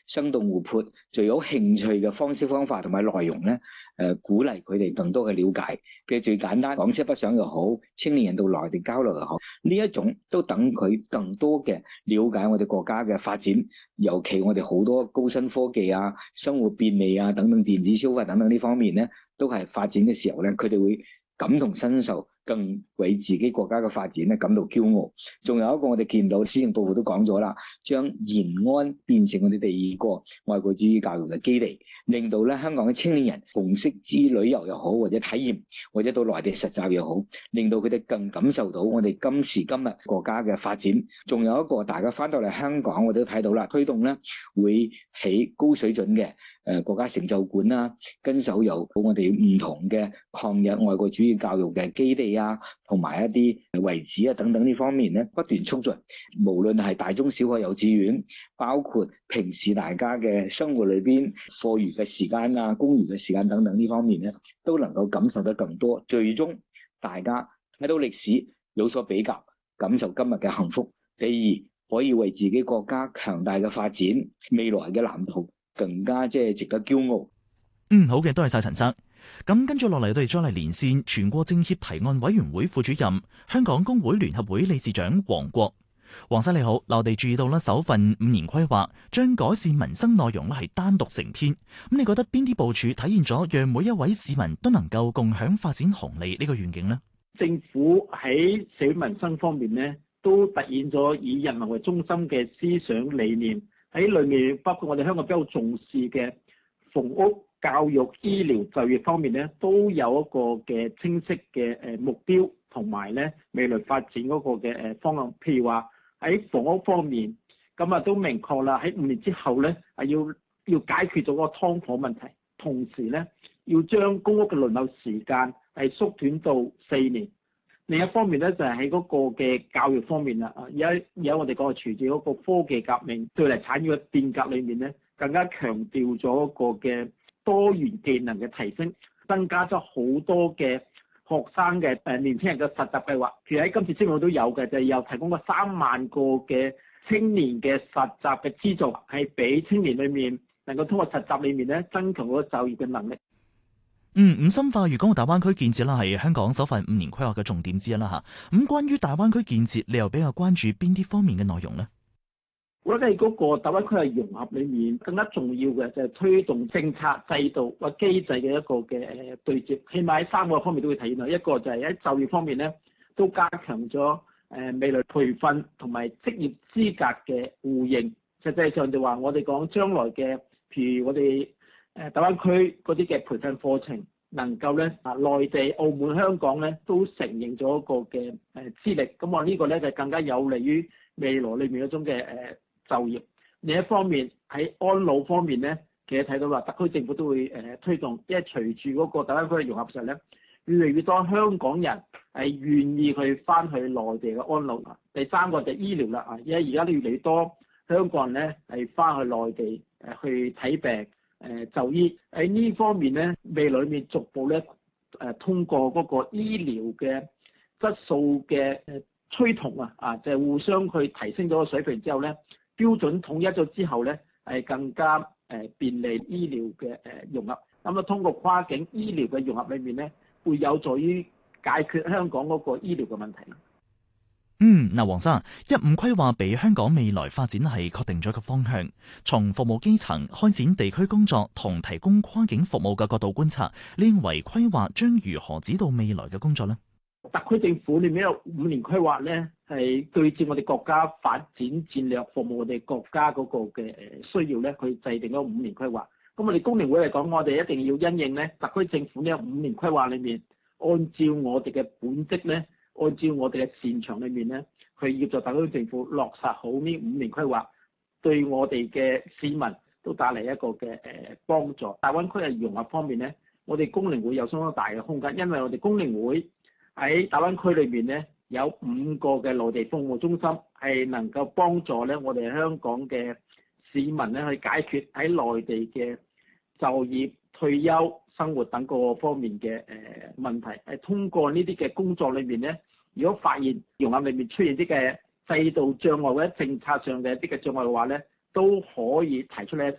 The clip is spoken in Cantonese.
生動活潑、最有興趣嘅方式方法同埋內容咧，鼓勵佢哋更多嘅了解。譬如最簡單港車北上又好，青年人到內地交流又好，呢一種都等佢更多嘅了解我哋國家嘅發展，尤其我哋好多高新科技啊、生活便利啊等等、電子消費等等呢方面咧，都係發展嘅時候咧，佢哋會感同身受，更為自己國家嘅發展咧感到驕傲。仲有一個我哋見到施政報告都講咗啦，將延安變成我哋第二個愛國主義教育嘅基地，令到咧香港嘅青年人共識之旅遊又好，或者體驗，或者到內地實習又好，令到佢哋更感受到我哋今時今日國家嘅發展。仲有一個大家翻到嚟香港，我哋都睇到啦，推動咧會起高水準嘅國家成就館啦，跟手有我哋唔同嘅抗日愛國主義教育嘅基地啊，同埋一啲遺址啊等等呢方面咧不斷促進，無論係大中小學幼稚園，包括平時大家嘅生活裏邊課餘嘅時間啊、公餘嘅時間等等呢方面咧，都能夠感受得更多，最終大家睇到歷史有所比較，感受今日嘅幸福。第二，可以為自己國家強大嘅發展未來嘅藍圖更加值得驕傲。 好嘅，多謝晒陳生。咁跟住落嚟，我哋再嚟連線全國政協提案委員會副主任、香港工會聯合會理事長黃國。黃生你好，我哋注意到啦，首份5年規劃將改善民生內容咧係單獨成篇。咁你覺得邊啲部署體現咗讓每一位市民都能夠共享發展紅利呢個願景呢？ 政府喺社會民生方面呢，都凸顯咗以人民為中心嘅思想理念，喺裏面包括我哋香港比較重視嘅房屋、教育、醫療、就業方面咧，都有一個嘅清晰嘅目標，同埋咧未來發展嗰個嘅方向。譬如話喺房屋方面，咁啊都明確啦，喺5年之後咧係要解決咗個劏房問題，同時咧要將公屋嘅輪候時間係縮短到4年。另一方面咧就係喺嗰個嘅教育方面啦，而家我哋講係隨住嗰個科技革命對嚟產業嘅變革裏面咧，更加強調咗一個嘅多元技能嘅提升，增加咗好多嘅學生嘅年輕人嘅實習計劃。其實喺今次施政報告都有嘅，就係又提供咗3萬個嘅青年嘅實習嘅資助，係俾青年裏面能夠通過實習裏面咧增強嗰個就業嘅能力。 深化粵港澳大灣區建設啦，係香港首份5年規劃嘅重點之一啦嚇。咁關於大灣區建設，你又比較關注邊啲方面嘅內容呢？ 我覺得喺嗰個大灣區嘅融合裏面，更加重要嘅就係推動政策制度或機制嘅一個嘅對接，起碼喺3個方面都會體現到。一個就係喺就業方面咧，都加強咗未來培訓同埋職業資格嘅互認。實際上就話我哋講將來嘅，譬如我哋大灣區嗰啲嘅培訓課程，能夠咧內地、澳門、香港咧都承認咗一個嘅資歷。咁我呢個咧就更加有利於未來裏面嗰種嘅就業。另一方面喺安老方面咧，其實睇到話特區政府都會推動，因為隨住嗰個大灣區嘅融合實咧，越嚟越多香港人係願意去翻去內地嘅安老。第三個就係醫療啦，因為而家都越嚟越多香港人咧係翻去內地去睇病就醫。喺呢方面咧，未來裏面逐步咧通過嗰個醫療嘅質素嘅趨同就係互相去提升咗個水平之後咧，標準統一咗之後咧，係更加便利醫療嘅融合。咁通過跨境醫療嘅融合裏面咧，會有助於解決香港嗰個醫療嘅問題。 黃生，15規劃俾香港未來發展係確定咗個方向。從服務基層、開展地區工作同提供跨境服務嘅角度觀察，你認為規劃將如何指導未來嘅工作呢？ 特區政府裏面有5年規劃咧，係對照我哋國家發展戰略，服務我哋國家嗰個嘅需要咧，去制定咗5年規劃。咁我哋工聯會嚟講，我哋一定要因應咧特區政府呢5年規劃裏面，按照我哋嘅本職咧，按照我哋嘅擅長裏面咧，去協助特區政府落實好呢5年規劃，對我哋嘅市民都帶嚟一個嘅幫助。大灣區嘅融合方面咧，我哋工聯會有相當大嘅空間，因為我哋工聯會喺大灣區裏面咧有5個嘅內地服務中心，係能夠幫助咧我哋香港嘅市民咧去解決喺內地嘅就業、退休、生活等各個方面嘅問題。係通過呢啲嘅工作裏面咧，如果發現融合裏面出現啲嘅制度障礙或者政策上嘅一啲嘅障礙嘅話咧，都可以提出咧